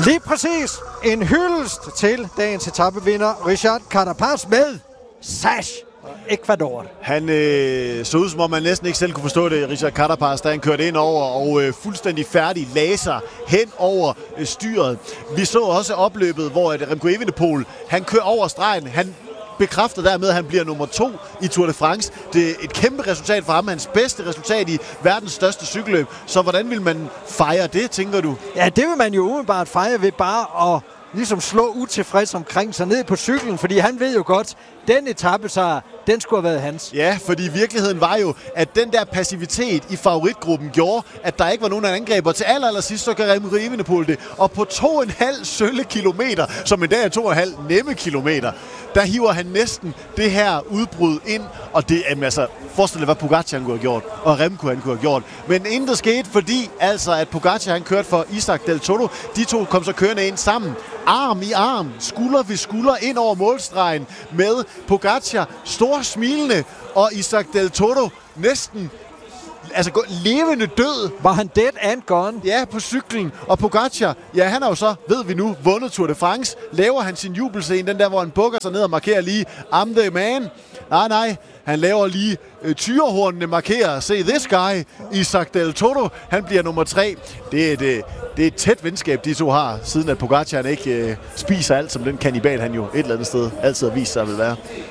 Lige præcis. En hyldest til dagens etapevinder, Richard Carapaz med Sash. Ecuador. Han så ud, som om man næsten ikke selv kunne forstå det, Richard Carapaz, da han kørte ind over og fuldstændig færdig laser hen over styret. Vi så også opløbet, hvor Remco Evenepoel, han kører over stregen. Han bekræfter dermed, at han bliver nummer 2 i Tour de France. Det er et kæmpe resultat for ham, hans bedste resultat i verdens største cykelløb. Så hvordan vil man fejre det, tænker du? Ja, det vil man jo umiddelbart fejre ved bare at ligesom slå utilfreds omkring sig ned på cyklen, fordi han ved jo godt, den etape, så den skulle have været hans. Ja, fordi virkeligheden var jo, at den der passivitet i favoritgruppen gjorde, at der ikke var nogen angreber. Til allersidst, så kan Remco Evenepoel det. Og på 2,5 sølle kilometer, som i dag er 2,5 nemme kilometer, der hiver han næsten det her udbrud ind. Og det er altså, forestil dig, hvad Pogacar han kunne have gjort, og Remco han kunne have gjort. Men intet skete, fordi altså, at Pogacar han kørte for Isaac Del Toro. De to kom så kørende ind sammen. Arm i arm, skulder ved skulder ind over målstregen med Pogacar stor smilende, og Isaac Del Toro næsten levende død. Var han dead and gone? Ja, på cyklen. Og Pogacar, ja, han har jo så, ved vi nu, vundet Tour de France. Laver han sin jubelscene, den der, hvor han bukker sig ned og markerer lige, I'm the man. Nej, han laver lige tyrehornene markerer, say this guy, Isaac Del Toro, han bliver nummer 3. Det er et tæt venskab, de to har, siden at Pogacar ikke spiser alt, som den kannibal, han jo et eller andet sted altid har vist sig at vil være.